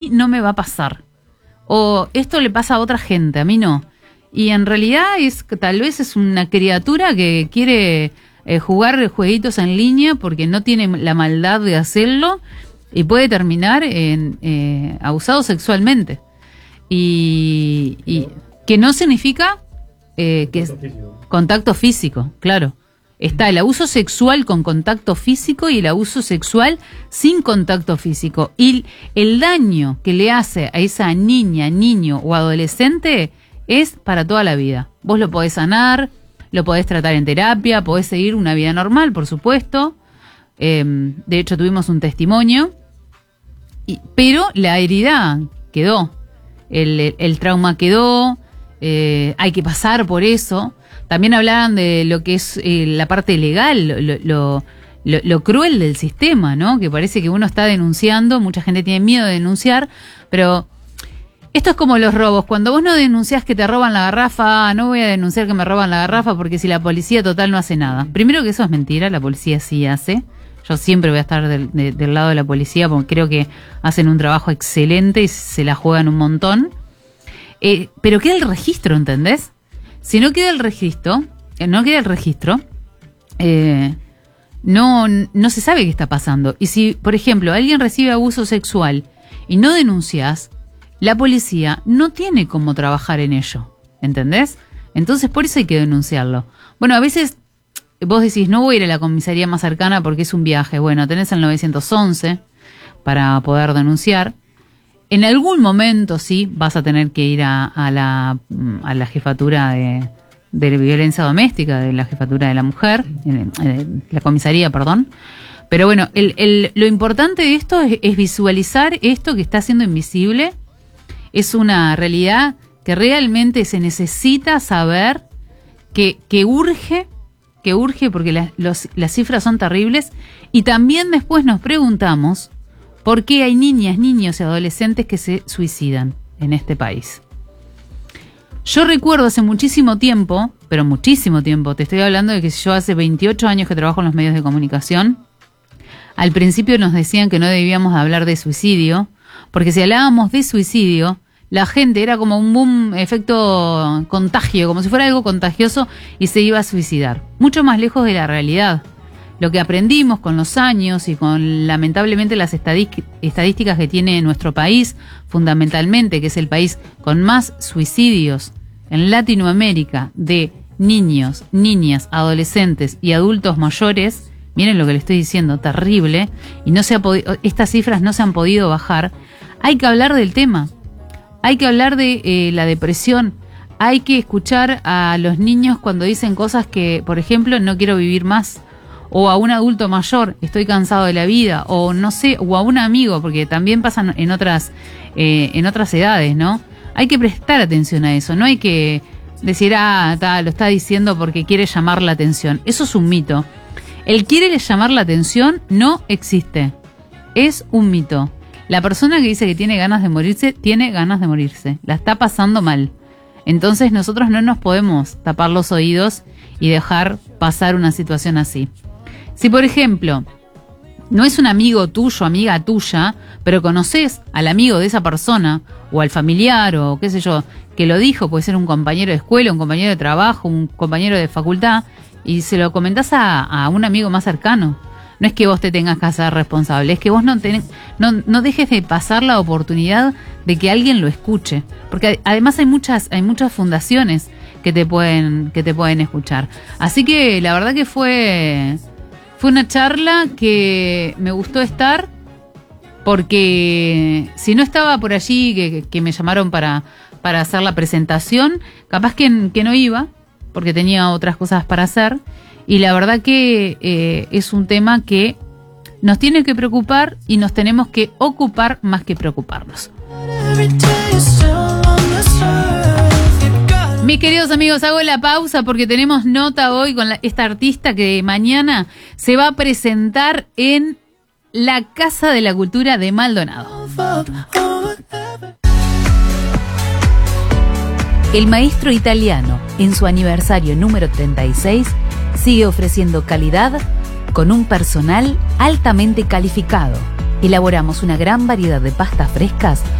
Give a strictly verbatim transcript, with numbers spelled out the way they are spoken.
no me va a pasar. O esto le pasa a otra gente, a mí no. Y en realidad es tal vez es una criatura que quiere eh, jugar jueguitos en línea porque no tiene la maldad de hacerlo y puede terminar en eh, abusado sexualmente. Y, y que no significa eh, que es contacto físico, claro. Está el abuso sexual con contacto físico y el abuso sexual sin contacto físico. Y el daño que le hace a esa niña, niño o adolescente es para toda la vida. Vos lo podés sanar, lo podés tratar en terapia, podés seguir una vida normal, por supuesto. Eh, de hecho, tuvimos un testimonio. Y, pero la herida quedó. El, el, el trauma quedó. Eh, hay que pasar por eso. También hablaban de lo que es eh, la parte legal, lo, lo, lo, lo cruel del sistema, ¿no? Que parece que uno está denunciando, mucha gente tiene miedo de denunciar, pero esto es como los robos. Cuando vos no denunciás que te roban la garrafa, no voy a denunciar que me roban la garrafa porque si la policía total no hace nada. Primero que eso es mentira, la policía sí hace. Yo siempre voy a estar del, de, del lado de la policía porque creo que hacen un trabajo excelente y se la juegan un montón. Eh, pero queda el registro, ¿entendés? Si no queda el registro, no queda el registro, eh, no, no se sabe qué está pasando. Y si, por ejemplo, alguien recibe abuso sexual y no denuncias, la policía no tiene cómo trabajar en ello, ¿entendés? Entonces por eso hay que denunciarlo. Bueno, a veces vos decís, no voy a ir a la comisaría más cercana porque es un viaje. Bueno, tenés el nueve once para poder denunciar. En algún momento sí vas a tener que ir a, a, la, a la jefatura de, de violencia doméstica, de la jefatura de la mujer, eh, la comisaría, perdón. Pero bueno, el, el, lo importante de esto es, es visualizar esto que está siendo invisible. Es una realidad que realmente se necesita saber, que, que urge, que urge porque la, los, las cifras son terribles. Y también después nos preguntamos ¿por qué hay niñas, niños y adolescentes que se suicidan en este país? Yo recuerdo hace muchísimo tiempo, pero muchísimo tiempo, te estoy hablando de que yo hace veintiocho años que trabajo en los medios de comunicación. Al principio nos decían que no debíamos hablar de suicidio, porque si hablábamos de suicidio, la gente era como un boom, efecto contagio, como si fuera algo contagioso y se iba a suicidar. Mucho más lejos de la realidad. Lo que aprendimos con los años y con lamentablemente las estadísticas que tiene nuestro país, fundamentalmente, que es el país con más suicidios en Latinoamérica de niños, niñas, adolescentes y adultos mayores, miren lo que le estoy diciendo, terrible, y no se ha podido, estas cifras no se han podido bajar. Hay que hablar del tema, hay que hablar de eh, la depresión, hay que escuchar a los niños cuando dicen cosas que, por ejemplo, no quiero vivir más. O a un adulto mayor, estoy cansado de la vida, o no sé, o a un amigo, porque también pasan en otras, eh, en otras edades, ¿no? Hay que prestar atención a eso, no hay que decir, ah, ta, lo está diciendo porque quiere llamar la atención. Eso es un mito. El quiere llamar la atención no existe. Es un mito. La persona que dice que tiene ganas de morirse, tiene ganas de morirse. La está pasando mal. Entonces nosotros no nos podemos tapar los oídos y dejar pasar una situación así. Si, por ejemplo, no es un amigo tuyo, amiga tuya, pero conoces al amigo de esa persona, o al familiar, o qué sé yo, que lo dijo, puede ser un compañero de escuela, un compañero de trabajo, un compañero de facultad, y se lo comentás a, a un amigo más cercano. No es que vos te tengas que hacer responsable, es que vos no, ten, no, no dejes de pasar la oportunidad de que alguien lo escuche. Porque además hay muchas, hay muchas fundaciones que te pueden, que te pueden escuchar. Así que la verdad que fue... Fue una charla que me gustó estar porque si no estaba por allí, que, que me llamaron para, para hacer la presentación, capaz que, que no iba porque tenía otras cosas para hacer. Y la verdad que eh, es un tema que nos tiene que preocupar y nos tenemos que ocupar más que preocuparnos. Mis queridos amigos, hago la pausa porque tenemos nota hoy con la, esta artista que mañana se va a presentar en la Casa de la Cultura de Maldonado. El maestro italiano, en su aniversario número treinta y seis, sigue ofreciendo calidad con un personal altamente calificado. Elaboramos una gran variedad de pastas frescas